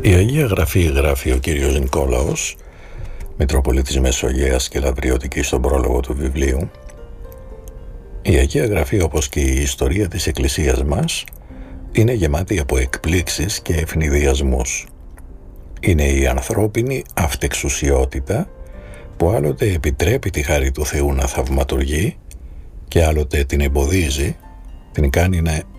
Η Αγία Γραφή γράφει ο κύριος Νικόλαος, Μητροπολίτης Μεσογείας και Λαβριωτικής στον πρόλογο του βιβλίου. Η Αγία Γραφή, όπως και η ιστορία της Εκκλησίας μας, είναι γεμάτη από εκπλήξεις και ευνηδιασμούς. Είναι η ανθρώπινη αυτεξουσιότητα που άλλοτε επιτρέπει τη χάρη του Θεού να θαυματουργεί και άλλοτε την εμποδίζει, την κάνει να